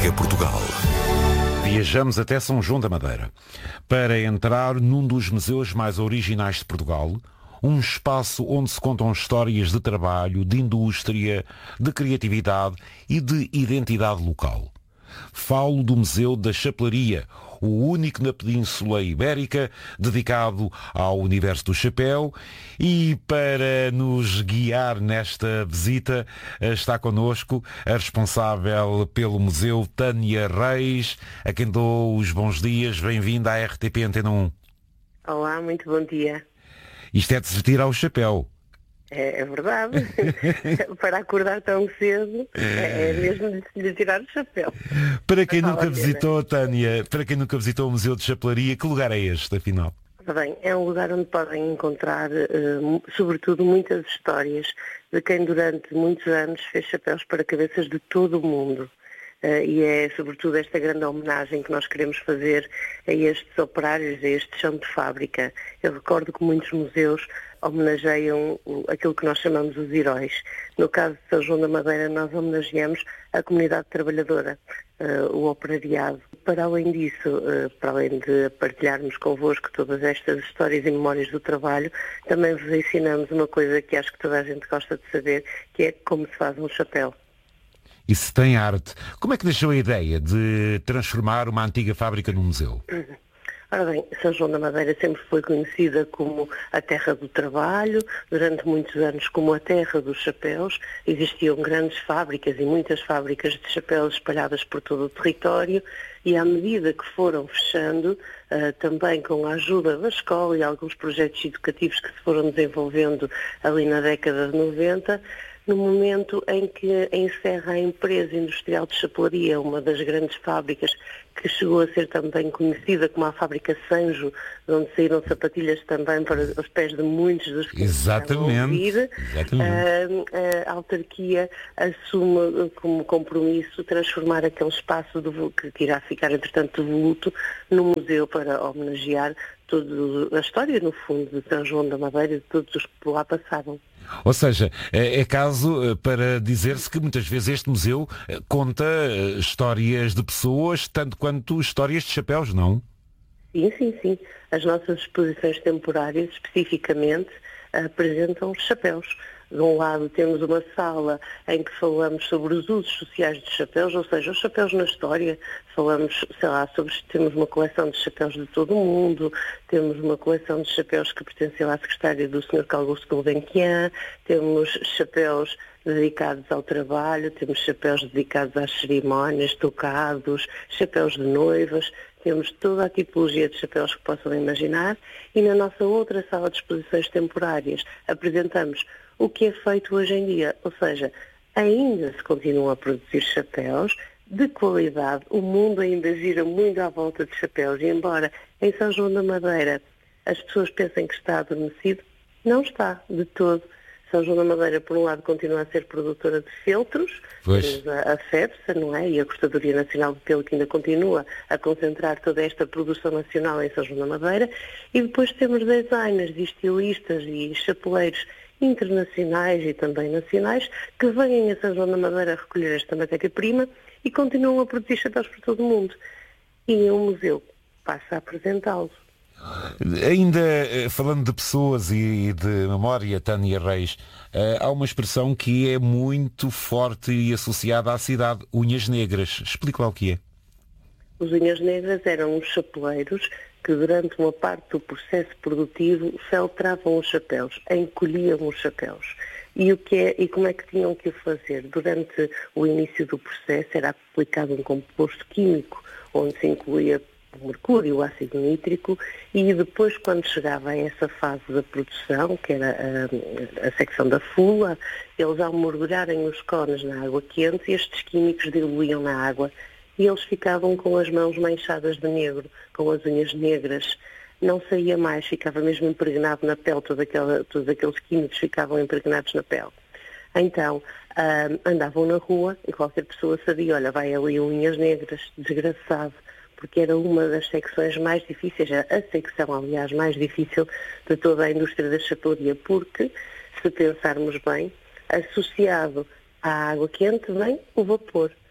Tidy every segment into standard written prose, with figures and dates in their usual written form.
é Portugal. Viajamos até São João da Madeira para entrar num dos museus mais originais de Portugal, um espaço onde se contam histórias de trabalho, de indústria, de criatividade e de identidade local. Falo do Museu da Chapelaria, o único na Península Ibérica dedicado ao universo do chapéu, e para nos guiar nesta visita está connosco a responsável pelo museu, Tânia Reis, a quem dou os bons dias. Bem-vinda à RTP Antena 1. Olá, muito bom dia. Isto é de se tirar o chapéu. É verdade. Para acordar tão cedo é mesmo de lhe tirar o chapéu. Para quem nunca visitou, Tânia, para quem nunca visitou o Museu de Chapelaria, que lugar é este, afinal? Bem, é um lugar onde podem encontrar, sobretudo, muitas histórias de quem durante muitos anos fez chapéus para cabeças de todo o mundo. E é sobretudo esta grande homenagem que nós queremos fazer a estes operários, a este chão de fábrica. Eu recordo que muitos museus homenageiam aquilo que nós chamamos os heróis. No caso de São João da Madeira, nós homenageamos a comunidade trabalhadora, o operariado. Para além disso, para além de partilharmos convosco todas estas histórias e memórias do trabalho, também vos ensinamos uma coisa que acho que toda a gente gosta de saber, que é como se faz um chapéu. E se tem arte, como é que deixou a ideia de transformar uma antiga fábrica num museu? Ora bem, São João da Madeira sempre foi conhecida como a terra do trabalho, durante muitos anos como a terra dos chapéus. Existiam grandes fábricas e muitas fábricas de chapéus espalhadas por todo o território, e à medida que foram fechando, também com a ajuda da escola e alguns projetos educativos que se foram desenvolvendo ali na década de 90, no momento em que encerra a empresa industrial de chapelaria, uma das grandes fábricas que chegou a ser também conhecida como a fábrica Sanjo, de onde saíram sapatilhas também para os pés de muitos dos que Exatamente. a autarquia assume como compromisso transformar aquele espaço que irá ficar, entretanto, devoluto, num museu para homenagear toda a história, no fundo, de São João da Madeira e de todos os que por lá passaram. Ou seja, é caso para dizer-se que muitas vezes este museu conta histórias de pessoas, tanto quanto histórias de chapéus, não? Sim. As nossas exposições temporárias, especificamente, apresentam chapéus. De um lado temos uma sala em que falamos sobre os usos sociais dos chapéus, ou seja, os chapéus na história. Falamos, temos uma coleção de chapéus de todo o mundo, temos uma coleção de chapéus que pertenceu à secretária do Sr. Augusto Gulbenkian, temos chapéus dedicados ao trabalho, temos chapéus dedicados às cerimónias, tocados, chapéus de noivas. Temos toda a tipologia de chapéus que possam imaginar, e na nossa outra sala de exposições temporárias apresentamos o que é feito hoje em dia, ou seja, ainda se continuam a produzir chapéus de qualidade, o mundo ainda gira muito à volta de chapéus, e embora em São João da Madeira as pessoas pensem que está adormecido, não está de todo. São João da Madeira, por um lado, continua a ser produtora de feltros, a FEPSA, não é? E a Custadoria Nacional de Pelo, que ainda continua a concentrar toda esta produção nacional em São João da Madeira, e depois temos designers e estilistas e chapeleiros internacionais e também nacionais que vêm a São João da Madeira recolher esta matéria-prima e continuam a produzir chapéus por todo o mundo. E o museu passa a apresentá-los. Ainda falando de pessoas e de memória, Tânia Reis, há uma expressão que é muito forte e associada à cidade, unhas negras. Explica lá o que é. Os unhas negras eram os chapeleiros que durante uma parte do processo produtivo feltravam os chapéus, encolhiam os chapéus. E como é que tinham que o fazer? Durante o início do processo era aplicado um composto químico onde se incluía o mercúrio, o ácido nítrico, e depois, quando chegava a essa fase da produção, que era a secção da fula, eles, ao mergulharem os cones na água quente, estes químicos diluíam na água e eles ficavam com as mãos manchadas de negro, com as unhas negras. Não saía mais, ficava mesmo impregnado na pele, todos aqueles químicos ficavam impregnados na pele. Então, andavam na rua e qualquer pessoa sabia, olha, vai ali unhas negras, desgraçado, porque era uma das secções mais difíceis, a secção, aliás, mais difícil de toda a indústria da chapelaria, porque, se pensarmos bem, associado à água quente vem o vapor.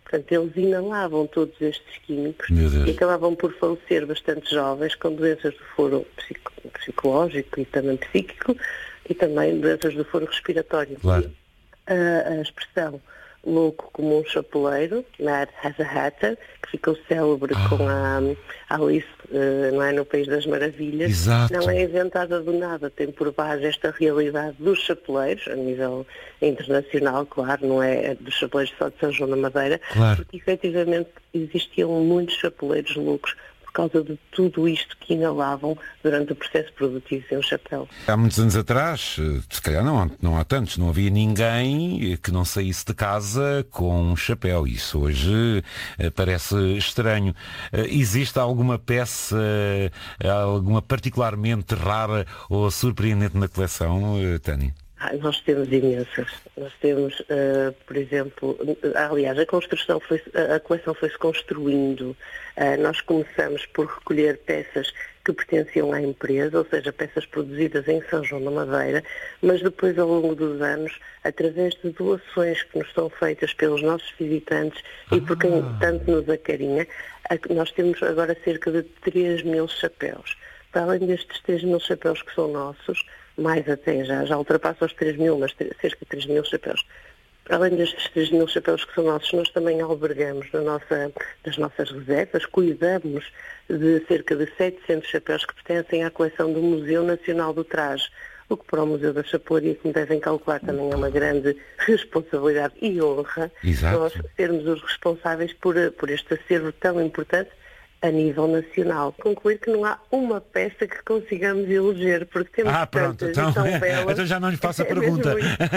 Portanto, eles inalavam todos estes químicos e acabavam por falecer bastante jovens com doenças do foro psicológico e também psíquico e também doenças do foro respiratório. Claro. A expressão louco como um chapeleiro, Mad as a Hatter, que ficou célebre com a Alice, não é, no País das Maravilhas. Exato. Não é inventada do nada, tem por base esta realidade dos chapeleiros, a nível internacional, claro, não é dos chapeleiros só de São João da Madeira, claro. Porque efetivamente existiam muitos chapeleiros loucos por causa de tudo isto que inalavam durante o processo produtivo em um chapéu. Há muitos anos atrás, se calhar não há tantos, não havia ninguém que não saísse de casa com um chapéu. Isso hoje parece estranho. Existe alguma peça, alguma particularmente rara ou surpreendente na coleção, Tânia? Nós temos imensas. Nós temos, por exemplo, aliás, a coleção foi-se construindo. Nós começamos por recolher peças que pertenciam à empresa, ou seja, peças produzidas em São João da Madeira, mas depois, ao longo dos anos, através de doações que nos são feitas pelos nossos visitantes e por quem tanto nos acarinha, nós temos agora cerca de 3.000 chapéus. Para além destes 3.000 chapéus que são nossos, mais até já ultrapassa os 3.000, mas cerca de 3.000 chapéus. Para além destes 3.000 chapéus que são nossos, nós também albergamos das nossas reservas, cuidamos de cerca de 700 chapéus que pertencem à coleção do Museu Nacional do Traje, o que para o Museu da Chapelaria, como devem calcular, também é uma grande responsabilidade e honra. Exato. Nós sermos os responsáveis por este acervo tão importante a nível nacional. Concluir que não há uma peça que consigamos eleger, porque temos pronto, tantas e tão belas. Então já não lhe faço a pergunta.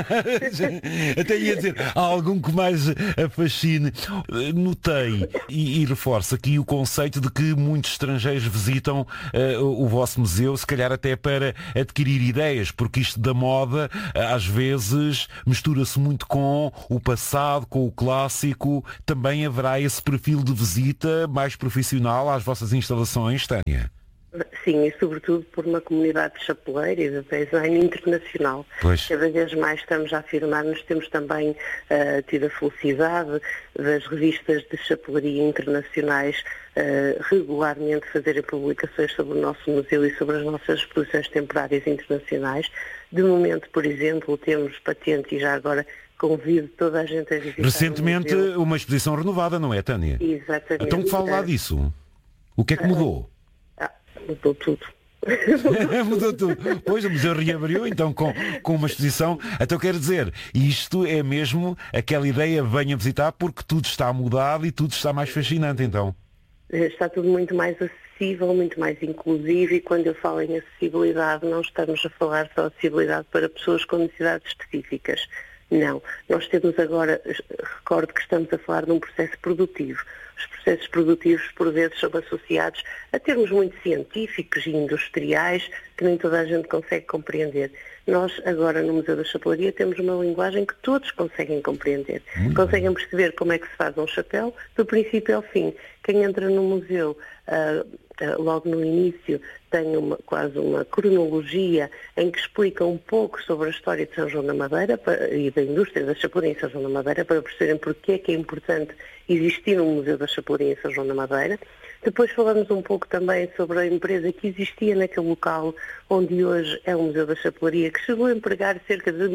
Até ia dizer, há algum que mais a fascine. Notei e reforço aqui o conceito de que muitos estrangeiros visitam o vosso museu, se calhar até para adquirir ideias, porque isto da moda às vezes mistura-se muito com o passado, com o clássico. Também haverá esse perfil de visita mais profissional às vossas instalações, Tânia? Sim, e sobretudo por uma comunidade chapeleira e de design internacional. Pois. Cada vez mais estamos a afirmar-nos, temos também tido a felicidade das revistas de chapelaria internacionais regularmente fazerem publicações sobre o nosso museu e sobre as nossas exposições temporárias internacionais. De momento, por exemplo, temos patente e já agora convido toda a gente a visitar. Recentemente uma exposição renovada, não é, Tânia? Exatamente. Então fala lá disso. O que é que mudou? Mudou tudo. Mudou tudo. Pois, o museu reabriu então com uma exposição. Então quer dizer, isto é mesmo aquela ideia, venha visitar porque tudo está mudado e tudo está mais fascinante então. Está tudo muito mais acessível, muito mais inclusivo, e quando eu falo em acessibilidade não estamos a falar só de acessibilidade para pessoas com necessidades específicas. Não, nós temos agora, recordo que estamos a falar de um processo produtivo. Os processos produtivos, por vezes, são associados a termos muito científicos e industriais que nem toda a gente consegue compreender. Nós, agora, no Museu da Chapelaria, temos uma linguagem que todos conseguem compreender. Conseguem perceber como é que se faz um chapéu, do princípio ao fim. Quem entra no museu, logo no início, tem quase uma cronologia em que explica um pouco sobre a história de São João da Madeira e da indústria da chapelaria em São João da Madeira, para perceberem porque é que é importante existir um Museu da Chapelaria em São João da Madeira. Depois falamos um pouco também sobre a empresa que existia naquele local, onde hoje é o Museu da Chapelaria, que chegou a empregar cerca de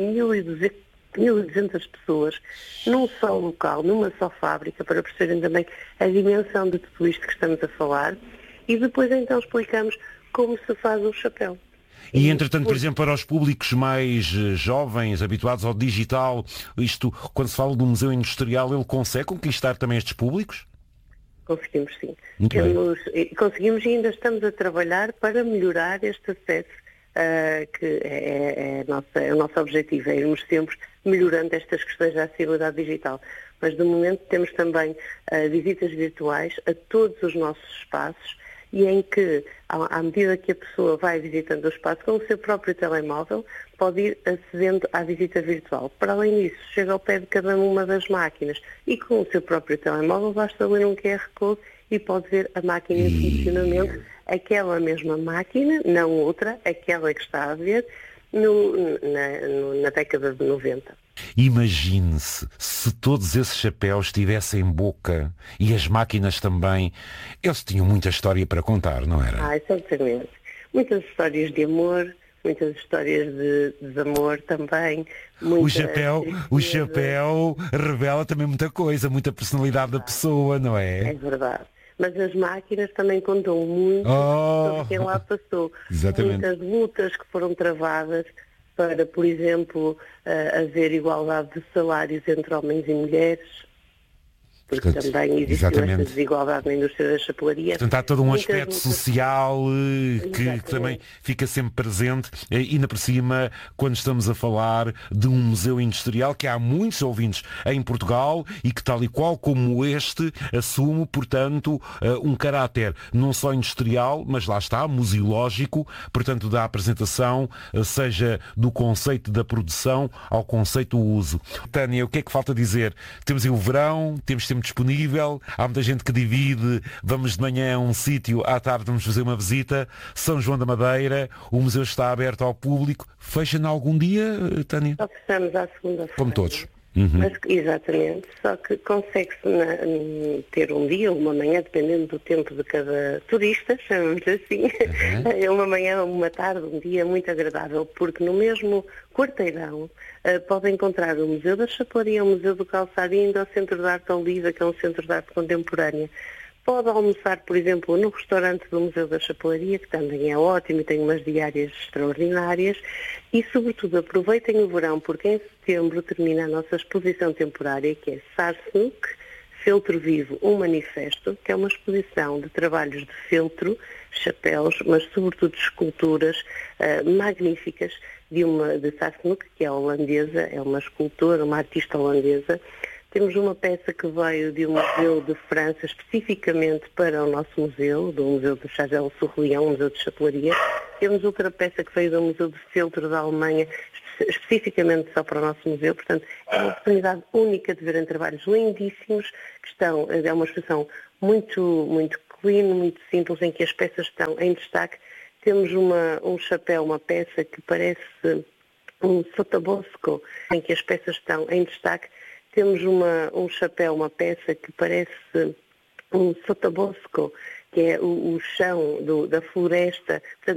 1.200 pessoas num só local, numa só fábrica, para perceberem também a dimensão de tudo isto que estamos a falar. E depois então explicamos como se faz o chapéu. E entretanto, por exemplo, para os públicos mais jovens, habituados ao digital, isto, quando se fala do museu industrial, ele consegue conquistar também estes públicos? Conseguimos, sim. Conseguimos e ainda estamos a trabalhar para melhorar este acesso, que é o nosso objetivo, é irmos sempre melhorando estas questões da acessibilidade digital. Mas, de momento, temos também visitas virtuais a todos os nossos espaços, e em que, à medida que a pessoa vai visitando o espaço com o seu próprio telemóvel, pode ir acedendo à visita virtual. Para além disso, chega ao pé de cada uma das máquinas e com o seu próprio telemóvel basta ler um QR Code e pode ver a máquina em funcionamento, aquela mesma máquina, não outra, aquela que está a ver, na década de 90. Imagine-se se todos esses chapéus tivessem boca e as máquinas também. Eles tinham muita história para contar, não era? Exatamente. Muitas histórias de amor, muitas histórias de desamor também. O chapéu revela também muita coisa, muita personalidade da pessoa, não É é? verdade. Mas as máquinas também contam muito sobre quem lá passou. Exatamente. Muitas lutas que foram travadas para, por exemplo, haver igualdade de salários entre homens e mulheres, porque Portanto, também existiu exatamente. esta desigualdade na indústria da chapelaria. Portanto, há todo um Muitas aspecto lutas. social que Exatamente. também fica sempre presente, e ainda por cima, quando estamos a falar de um museu industrial, que há muitos ouvintes em Portugal e que, tal e qual como este, assume, portanto, um caráter não só industrial, mas lá está, museológico, portanto, da apresentação, seja do conceito da produção ao conceito do uso. Tânia, o que é que falta dizer? Temos aí o verão, temos tempo disponível, há muita gente que divide, vamos de manhã a um sítio, à tarde vamos fazer uma visita, São João da Madeira, o museu está aberto ao público, fecha em algum dia, Tânia? Só fechamos à segunda-feira. Como todos. Mas, exatamente, só que consegue-se ter um dia, uma manhã, dependendo do tempo de cada turista, chamamos assim, uma manhã, uma tarde, um dia muito agradável, porque no mesmo quarteirão pode encontrar o Museu da Chapelaria, o Museu do Calçado e ainda o Centro de Arte Oliva, que é um centro de arte contemporânea. Pode almoçar, por exemplo, no restaurante do Museu da Chapelaria, que também é ótimo e tem umas diárias extraordinárias. E, sobretudo, aproveitem o verão, porque em setembro termina a nossa exposição temporária, que é Sarsnuk, Feltro Vivo, um Manifesto, que é uma exposição de trabalhos de feltro, chapéus, mas, sobretudo, de esculturas magníficas de Sarsnuk, que é holandesa, é uma escultora, uma artista holandesa. Temos uma peça que veio de um museu de França, especificamente para o nosso museu, do Museu de Chagel-sur-Lyon, Museu de Chapelaria. Temos outra peça que veio do Museu de Feltro da Alemanha, especificamente só para o nosso museu. Portanto, é uma oportunidade única de verem trabalhos lindíssimos, é uma exposição muito clean, muito simples, em que as peças estão em destaque. Temos um chapéu, uma peça que parece um sotabosco, em que as peças estão em destaque. Temos um chapéu, uma peça que parece um sotabosco, que é o chão da floresta. Portanto,